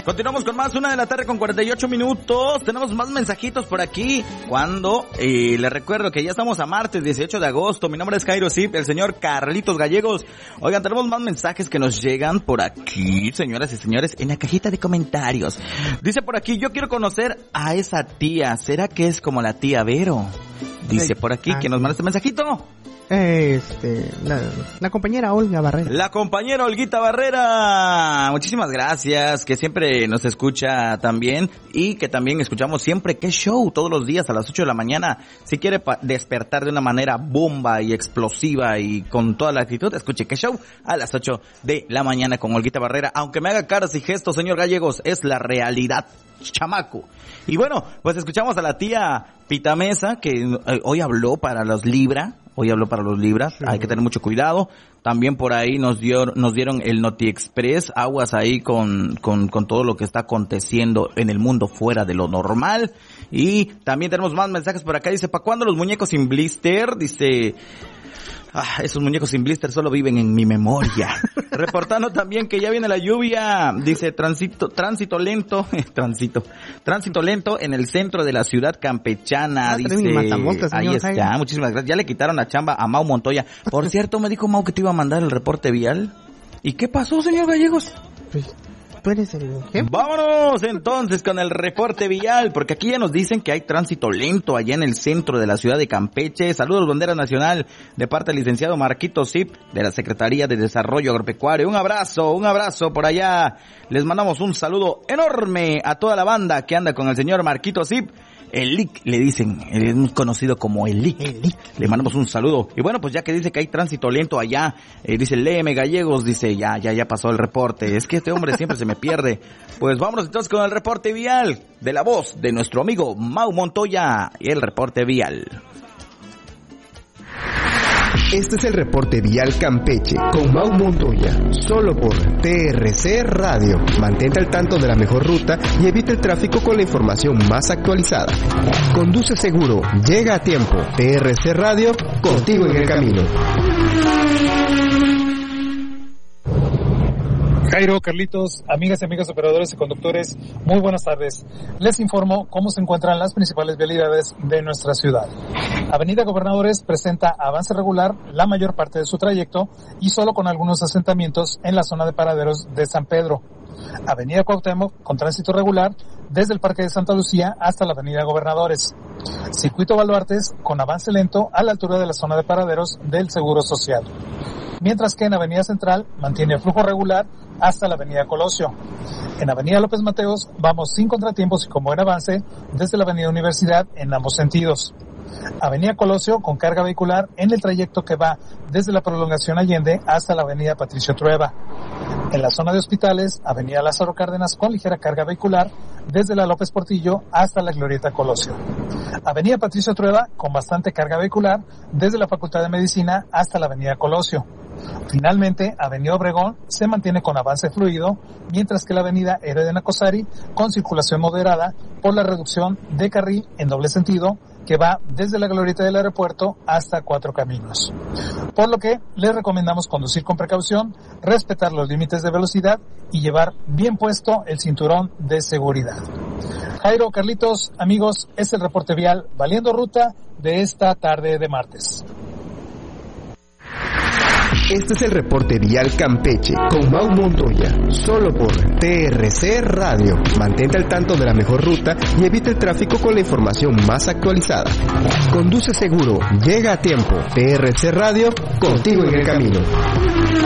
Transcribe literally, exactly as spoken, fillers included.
Continuamos con más, una de la tarde con cuarenta y ocho minutos. Tenemos más mensajitos por aquí. Cuando, eh, les recuerdo que ya estamos a martes dieciocho de agosto. Mi nombre es Jairo Zip, el señor Carlitos Gallegos. Oigan, tenemos más mensajes que nos llegan por aquí, señoras y señores, en la cajita de comentarios. Dice por aquí, yo quiero conocer a esa tía. ¿Será que es como la tía Vero? Dice por aquí que nos manda este mensajito. Este, la, la compañera Olga Barrera. La compañera Olguita Barrera. Muchísimas gracias, que siempre nos escucha también y que también escuchamos siempre Qué Show todos los días a las ocho de la mañana. Si quiere pa- despertar de una manera bomba y explosiva y con toda la actitud, escuche Qué Show a las ocho de la mañana con Olguita Barrera. Aunque me haga caras y gestos, señor Gallegos, es la realidad, chamaco. Y bueno, pues escuchamos a la tía Pita Mesa, que eh, hoy habló para los Libra. Hoy habló para los Libras, sí. Hay que tener mucho cuidado. También por ahí nos dio, nos dieron el Noti Express, aguas ahí con, con, con todo lo que está aconteciendo en el mundo fuera de lo normal. Y también tenemos más mensajes por acá. Dice, ¿para cuándo los muñecos sin blister? Dice, ah, esos muñecos sin blister solo viven en mi memoria. Reportando también que ya viene la lluvia. Dice, tránsito, tránsito lento, tránsito, tránsito lento en el centro de la ciudad campechana. Ah, dice, ahí está, Jaime. Muchísimas gracias. Ya le quitaron la chamba a Mau Montoya. Por cierto, me dijo Mau que te iba a mandar el reporte vial. ¿Y qué pasó, señor Gallegos? Pues, tú eres el jefe. Vámonos entonces con el reporte vial, porque aquí ya nos dicen que hay tránsito lento allá en el centro de la ciudad de Campeche. Saludos, bandera nacional, de parte del licenciado Marquito Zip, de la Secretaría de Desarrollo Agropecuario. Un abrazo, un abrazo por allá. Les mandamos un saludo enorme a toda la banda que anda con el señor Marquito Zip. El Lic, le dicen, es conocido como el Lic. El Lic. Le mandamos un saludo. Y bueno, pues ya que dice que hay tránsito lento allá, eh, dice, léeme Gallegos, dice, ya, ya, ya pasó el reporte. Es que este hombre siempre se me pierde. Pues vámonos entonces con el reporte vial de la voz de nuestro amigo Mau Montoya y el reporte vial. Este es el reporte vial Campeche con Mau Montoya, solo por T R C Radio. Mantente al tanto de la mejor ruta y evita el tráfico con la información más actualizada. Conduce seguro, llega a tiempo. T R C Radio, contigo en el camino. Jairo, Carlitos, amigas y amigos operadores y conductores, muy buenas tardes. Les informo cómo se encuentran las principales vialidades de nuestra ciudad. Avenida Gobernadores presenta avance regular la mayor parte de su trayecto y solo con algunos asentamientos en la zona de paraderos de San Pedro. Avenida Cuauhtémoc con tránsito regular desde el Parque de Santa Lucía hasta la Avenida Gobernadores. Circuito Baluartes con avance lento a la altura de la zona de paraderos del Seguro Social. Mientras que en Avenida Central mantiene el flujo regular hasta la Avenida Colosio. En Avenida López Mateos vamos sin contratiempos y con buen avance desde la Avenida Universidad en ambos sentidos. Avenida Colosio con carga vehicular en el trayecto que va desde la prolongación Allende hasta la Avenida Patricio Trueba. En la zona de hospitales, Avenida Lázaro Cárdenas con ligera carga vehicular desde la López Portillo hasta la Glorieta Colosio. Avenida Patricio Trueba con bastante carga vehicular desde la Facultad de Medicina hasta la Avenida Colosio. Finalmente, Avenida Obregón se mantiene con avance fluido, mientras que la Avenida Héroe de Nacosari con circulación moderada por la reducción de carril en doble sentido que va desde la glorieta del aeropuerto hasta Cuatro Caminos. Por lo que les recomendamos conducir con precaución, respetar los límites de velocidad y llevar bien puesto el cinturón de seguridad. Jairo, Carlitos, amigos, es el reporte vial Valiendo Ruta de esta tarde de martes. Este es el reporte vial Campeche con Mau Montoya, solo por T R C Radio. Mantente al tanto de la mejor ruta y evita el tráfico con la información más actualizada. Conduce seguro, llega a tiempo. T R C Radio, contigo en el camino.